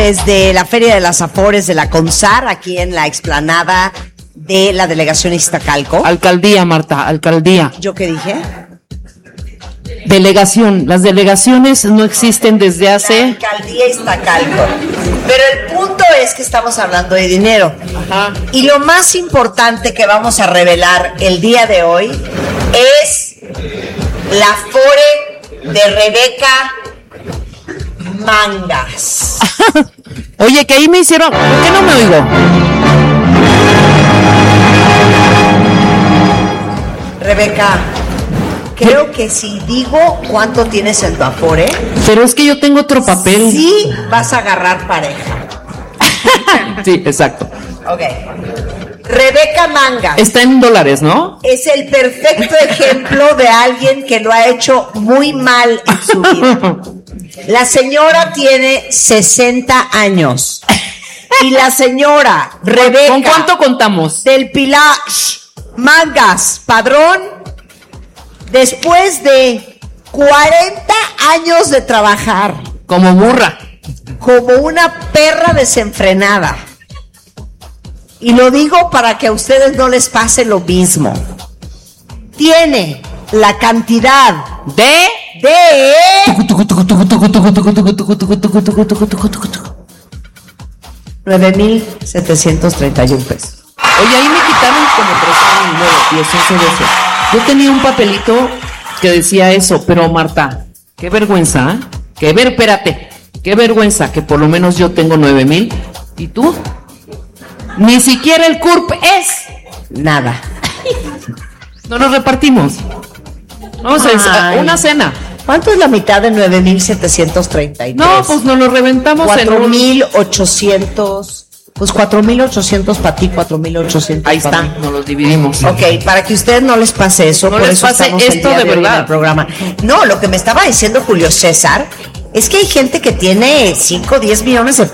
desde la Feria de las Afores de la CONSAR, aquí en la explanada de la Delegación Iztacalco. Alcaldía, Marta, alcaldía. ¿Yo qué dije? Delegación. Las delegaciones no existen desde hace... La Alcaldía Iztacalco. Pero el punto es que estamos hablando de dinero. Ajá. Y lo más importante que vamos a revelar el día de hoy es la Afore de Rebeca Mangas. Oye, que ahí me hicieron... ¿Por qué no me oigo? Rebeca, creo que si digo cuánto tienes en tu Afore, Pero es que yo tengo otro papel. sí vas a agarrar pareja. Sí, exacto. Ok. Rebeca Mangas Está en dólares, ¿no? es el perfecto ejemplo de alguien que lo ha hecho muy mal en su vida. La señora tiene 60 años. Y la señora Rebeca ¿Con cuánto contamos? del Pilar Mangas Padrón, después de 40 años de trabajar Como burra. como una perra desenfrenada, y lo digo para que a ustedes no les pase lo mismo, tiene la cantidad De... de 9,731 pesos. Oye, ahí me quitaron como 3,009, 10, 11 veces. Yo tenía un papelito que decía eso, pero Marta, qué vergüenza, ¿eh? Espérate, qué vergüenza que por lo menos yo tengo 9,000. ¿Y tú? Ni siquiera el CURP es. Nada. No nos repartimos. Vamos a Ay. una cena. ¿Cuánto es la mitad de 9,733? No, pues nos lo reventamos en un... 4,800. Pues 4,800 para ti, 4,800 Ahí para está, mí. nos los dividimos. Ok, para que a ustedes no les pase eso, No por les eso pase estamos el esto día de hoy en verdad. el programa. No, lo que me estaba diciendo Julio César es que hay gente que tiene 5 o 10 millones de